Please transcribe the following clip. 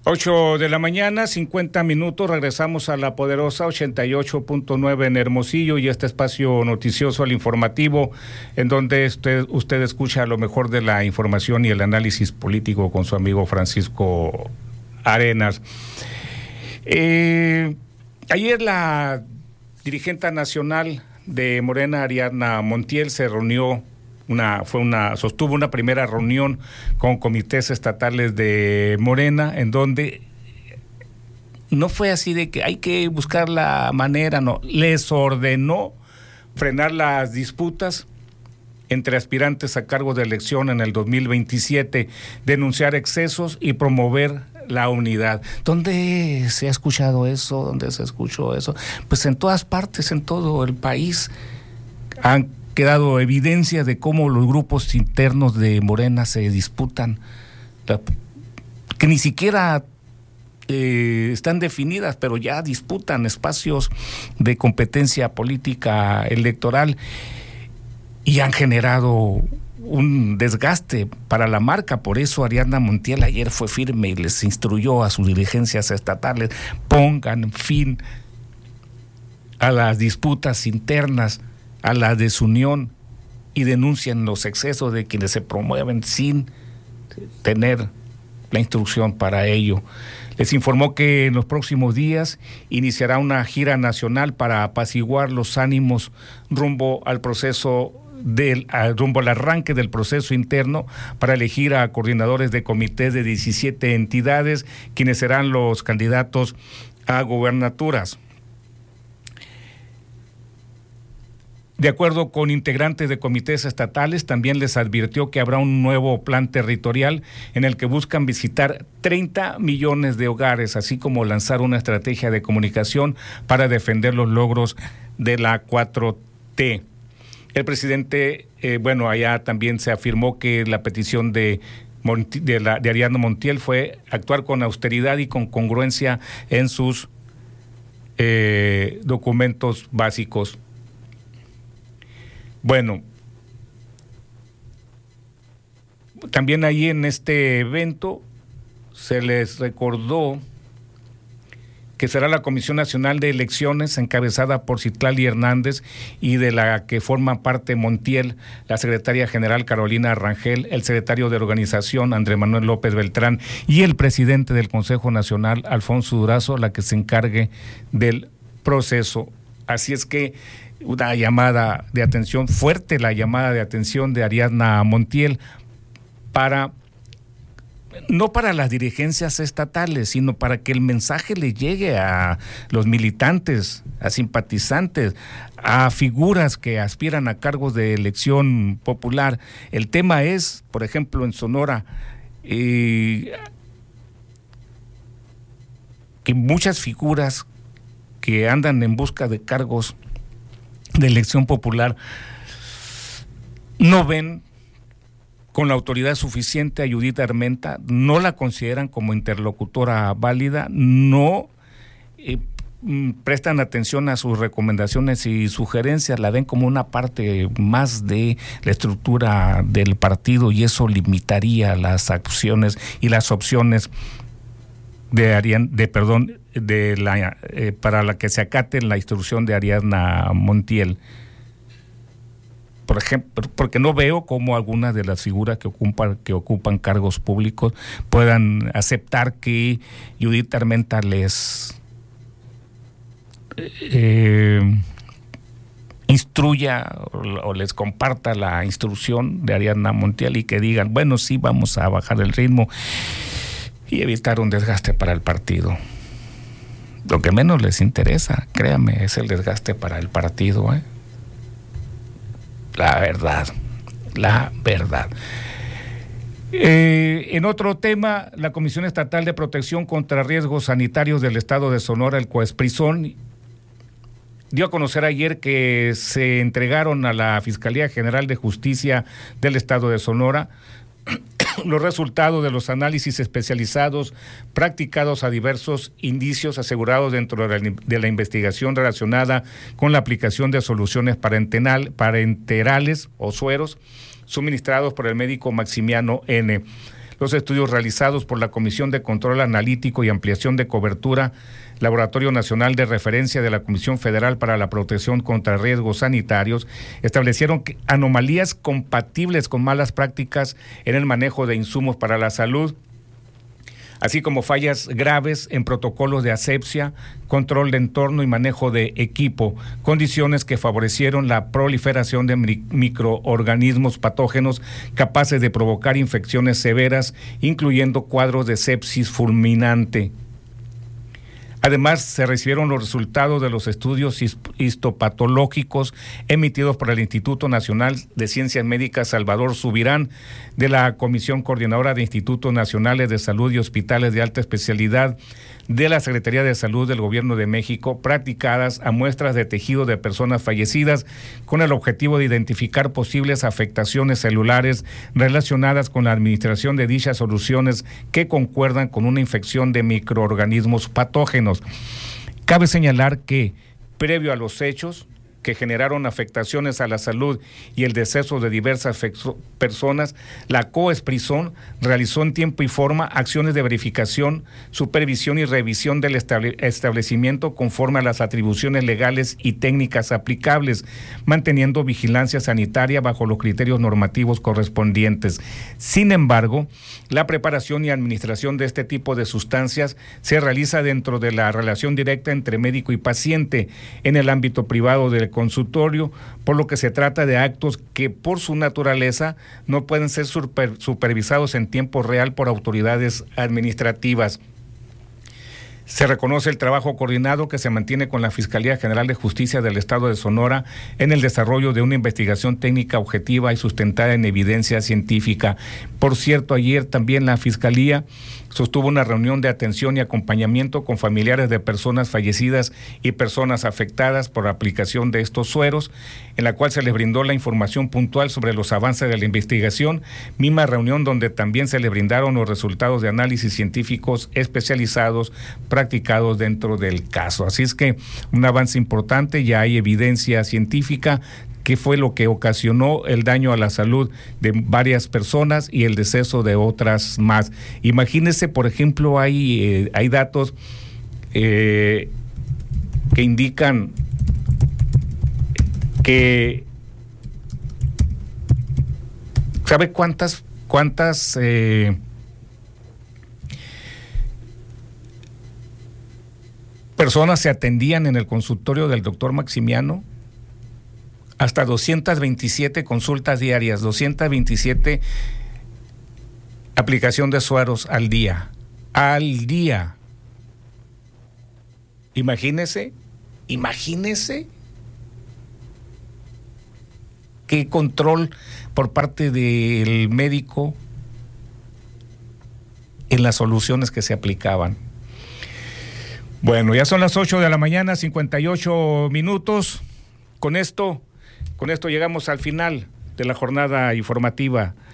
8 de la mañana, 50 minutos, regresamos a la poderosa 88.9 en Hermosillo y este espacio noticioso, el informativo, en donde usted escucha lo mejor de la información y el análisis político con su amigo Francisco Arenas. Ayer la dirigente nacional de Morena, Ariadna Montiel, se reunió, sostuvo una primera reunión con comités estatales de Morena, en donde no fue así de que hay que buscar la manera, no, les ordenó frenar las disputas entre aspirantes a cargo de elección en el 2027, denunciar excesos y promover la unidad. ¿Dónde se ha escuchado eso? ¿Dónde se escuchó eso? Pues en todas partes, en todo el país, han quedado evidencia de cómo los grupos internos de Morena se disputan, que ni siquiera están definidas, pero ya disputan espacios de competencia política electoral y han generado un desgaste para la marca. Por eso Ariadna Montiel ayer fue firme y les instruyó a sus dirigencias estatales: pongan fin a las disputas internas, a la desunión, y denuncian los excesos de quienes se promueven sin tener la instrucción para ello. Les informó que en los próximos días iniciará una gira nacional para apaciguar los ánimos rumbo al arranque del proceso interno para elegir a coordinadores de comités de 17 entidades, quienes serán los candidatos a gubernaturas. De acuerdo con integrantes de comités estatales, también les advirtió que habrá un nuevo plan territorial en el que buscan visitar 30 millones de hogares, así como lanzar una estrategia de comunicación para defender los logros de la 4T. El presidente, allá también se afirmó que la petición de Ariadna Montiel fue actuar con austeridad y con congruencia en sus documentos básicos. Bueno, también ahí en este evento se les recordó que será la Comisión Nacional de Elecciones, encabezada por Citlali Hernández, y de la que forma parte Montiel, la secretaria general Carolina Rangel, el secretario de organización Andrés Manuel López Beltrán y el presidente del Consejo Nacional Alfonso Durazo, la que se encargue del proceso. Así es que una llamada de atención fuerte, la llamada de atención de Ariadna Montiel no para las dirigencias estatales, sino para que el mensaje le llegue a los militantes, a simpatizantes, a figuras que aspiran a cargos de elección popular. El tema es, por ejemplo, en Sonora, que muchas figuras que andan en busca de cargos de elección popular no ven con la autoridad suficiente a Judith Armenta, no la consideran como interlocutora válida, no prestan atención a sus recomendaciones y sugerencias, la ven como una parte más de la estructura del partido, y eso limitaría las acciones y las opciones para la que se acate la instrucción de Ariadna Montiel. Por ejemplo, porque no veo cómo algunas de las figuras que ocupan cargos públicos puedan aceptar que Judith Armenta les instruya o les comparta la instrucción de Ariadna Montiel y que digan, bueno, sí, vamos a bajar el ritmo y evitar un desgaste para el partido. Lo que menos les interesa, créame, es el desgaste para el partido, La verdad. En otro tema, la Comisión Estatal de Protección contra Riesgos Sanitarios del Estado de Sonora, el COESPRISON, dio a conocer ayer que se entregaron a la Fiscalía General de Justicia del Estado de Sonora los resultados de los análisis especializados practicados a diversos indicios asegurados dentro de la investigación relacionada con la aplicación de soluciones parenterales o sueros suministrados por el médico Maximiano N. Los estudios realizados por la Comisión de Control Analítico y Ampliación de Cobertura, Laboratorio Nacional de Referencia de la Comisión Federal para la Protección contra Riesgos Sanitarios, establecieron anomalías compatibles con malas prácticas en el manejo de insumos para la salud, así como fallas graves en protocolos de asepsia, control de entorno y manejo de equipo, condiciones que favorecieron la proliferación de microorganismos patógenos capaces de provocar infecciones severas, incluyendo cuadros de sepsis fulminante. Además, se recibieron los resultados de los estudios histopatológicos emitidos por el Instituto Nacional de Ciencias Médicas Salvador Subirán, de la Comisión Coordinadora de Institutos Nacionales de Salud y Hospitales de Alta Especialidad de la Secretaría de Salud del Gobierno de México, practicadas a muestras de tejido de personas fallecidas con el objetivo de identificar posibles afectaciones celulares relacionadas con la administración de dichas soluciones que concuerdan con una infección de microorganismos patógenos. Cabe señalar que, previo a los hechos que generaron afectaciones a la salud y el deceso de diversas personas, la COESPRISON realizó en tiempo y forma acciones de verificación, supervisión y revisión del establecimiento conforme a las atribuciones legales y técnicas aplicables, manteniendo vigilancia sanitaria bajo los criterios normativos correspondientes. Sin embargo, la preparación y administración de este tipo de sustancias se realiza dentro de la relación directa entre médico y paciente en el ámbito privado del consultorio, por lo que se trata de actos que por su naturaleza no pueden ser supervisados en tiempo real por autoridades administrativas. Se reconoce el trabajo coordinado que se mantiene con la Fiscalía General de Justicia del Estado de Sonora en el desarrollo de una investigación técnica objetiva y sustentada en evidencia científica. Por cierto, ayer también la Fiscalía sostuvo una reunión de atención y acompañamiento con familiares de personas fallecidas y personas afectadas por la aplicación de estos sueros, en la cual se les brindó la información puntual sobre los avances de la investigación, misma reunión donde también se les brindaron los resultados de análisis científicos especializados practicados dentro del caso. Así es que un avance importante, ya hay evidencia científica qué fue lo que ocasionó el daño a la salud de varias personas y el deceso de otras más. Imagínense, por ejemplo, hay datos que indican que ¿sabe cuántas personas se atendían en el consultorio del doctor Maximiano? Hasta 227 consultas diarias, 227 aplicación de sueros al día. Al día. Imagínese qué control por parte del médico en las soluciones que se aplicaban. Bueno, ya son las 8 de la mañana, 58 minutos. Con esto llegamos al final de la jornada informativa